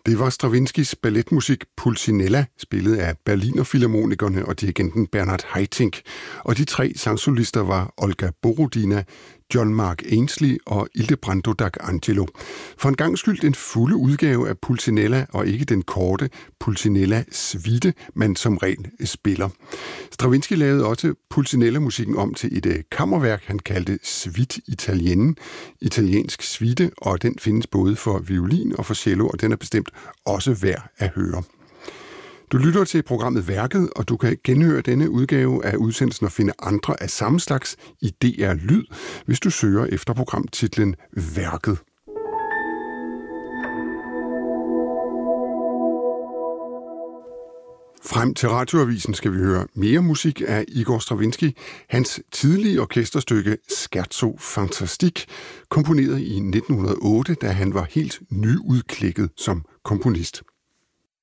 Det var Stravinskys balletmusik Pulcinella, spillet af Berlinerfilharmonikerne og dirigenten Bernhard Haitink. Og de tre sangsolister var Olga Borodina, John Mark Ainsley og Ildebrando D'Angelo. For en gang skyld den fulde udgave af Pulcinella, og ikke den korte Pulcinella Suite, man som regel spiller. Stravinsky lavede også Pulcinella-musikken om til et kammerværk, han kaldte Suite Italienne, italiensk suite, og den findes både for violin og for cello, og den er bestemt også værd at høre. Du lytter til programmet Værket, og du kan genhøre denne udgave af udsendelsen og finde andre af samme slags i DR Lyd, hvis du søger efter programtitlen Værket. Frem til Radioavisen skal vi høre mere musik af Igor Stravinsky. Hans tidlige orkesterstykke Scherzo Fantastique, komponeret i 1908, da han var helt nyudklækket som komponist.